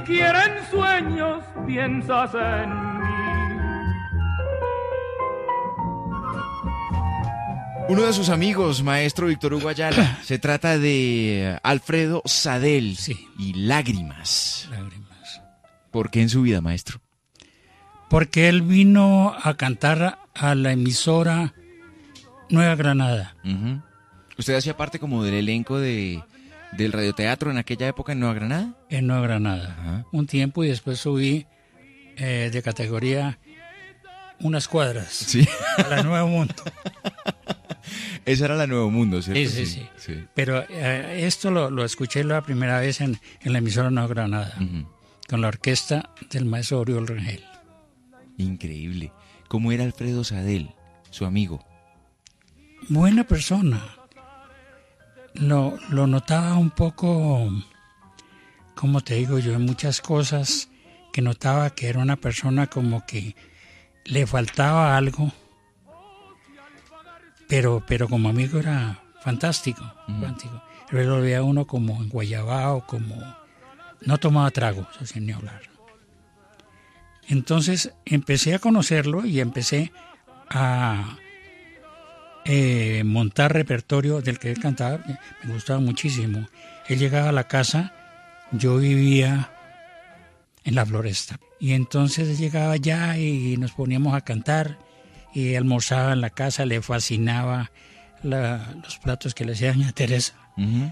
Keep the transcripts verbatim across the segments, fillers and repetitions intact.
siquiera en sueños piensas en mí. Uno de sus amigos, maestro Víctor Hugo Ayala, se trata de Alfredo Sadel. Sí. Y Lágrimas. Lágrimas. ¿Por qué en su vida, maestro? Porque él vino a cantar a la emisora Nueva Granada. Uh-huh. ¿Usted hacía parte como del elenco de, del radioteatro en aquella época en Nueva Granada? En Nueva Granada. Ajá. Un tiempo y después subí eh, de categoría unas cuadras. Sí. A la Nuevo Mundo. Esa era la Nuevo Mundo, ¿cierto? Sí, sí, sí. sí. Pero eh, esto lo, lo escuché la primera vez en, en la emisora Nueva Granada, uh-huh. con la orquesta del maestro Oriol Rangel. Increíble. ¿Cómo era Alfredo Sadel, su amigo? Buena persona. Lo, lo notaba un poco, como te digo yo, en muchas cosas que notaba que era una persona como que le faltaba algo. Pero, pero como amigo era fantástico, uh-huh. fantástico. Él lo veía uno como en Guayabao, como... No tomaba trago, eso sin ni hablar. Entonces empecé a conocerlo y empecé a eh, montar repertorio del que él cantaba. Me gustaba muchísimo. Él llegaba a la casa, yo vivía en la Floresta. Y entonces él llegaba allá y nos poníamos a cantar. Y almorzaba en la casa, le fascinaba la, los platos que le hacían a Teresa. Uh-huh.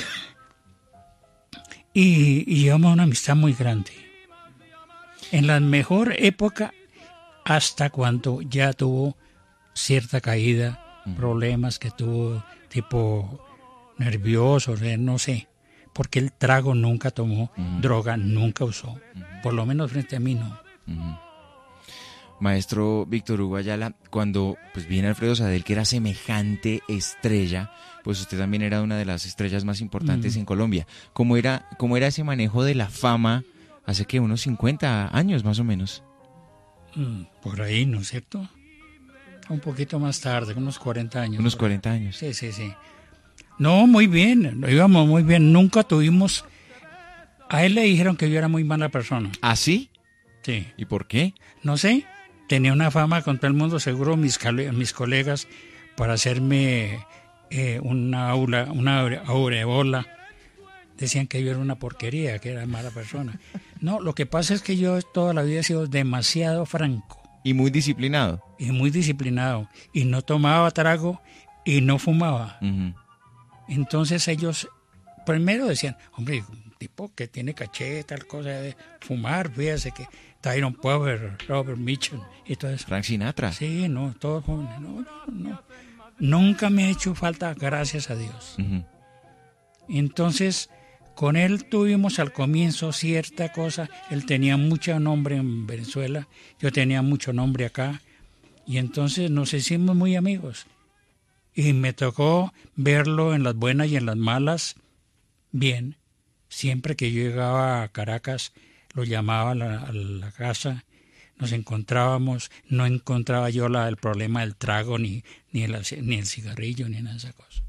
y, y llevamos una amistad muy grande. En la mejor época, hasta cuando ya tuvo cierta caída, uh-huh. problemas que tuvo, tipo nervioso, no sé. Porque el trago nunca tomó, uh-huh. droga nunca usó. Uh-huh. Por lo menos frente a mí no. Uh-huh. Maestro Víctor Hugo Ayala, cuando pues viene Alfredo Sadel, que era semejante estrella, pues usted también era una de las estrellas más importantes mm. en Colombia. ¿Cómo era, cómo era ese manejo de la fama hace que unos cincuenta años más o menos? Mm, por ahí, ¿no es cierto? Un poquito más tarde, unos cuarenta años. Unos cuarenta años. Sí, sí, sí. No, muy bien, lo íbamos muy bien. Nunca tuvimos... A él le dijeron que yo era muy mala persona. ¿Ah, sí? Sí. ¿Y por qué? No sé. Tenía una fama con todo el mundo, seguro mis, mis colegas, para hacerme eh, una aula, una aureola. Decían que yo era una porquería, que era mala persona. No, lo que pasa es que yo toda la vida he sido demasiado franco. Y muy disciplinado. Y muy disciplinado. Y no tomaba trago y no fumaba. Uh-huh. Entonces ellos primero decían, hombre, un tipo que tiene caché, tal cosa de fumar, fíjese que... Tyrone Power, Robert Mitchell y todo eso. Frank Sinatra. Sí, no, todos jóvenes. No, no, no. Nunca me ha hecho falta, gracias a Dios. Uh-huh. Entonces, con él tuvimos al comienzo cierta cosa. Él tenía mucho nombre en Venezuela, yo tenía mucho nombre acá. Y entonces nos hicimos muy amigos. Y me tocó verlo en las buenas y en las malas, bien. Siempre que yo llegaba a Caracas, lo llamaba a la, a la casa, nos encontrábamos, no encontraba yo la, el problema del trago, ni, ni, el, ni el cigarrillo, ni nada de esas cosas.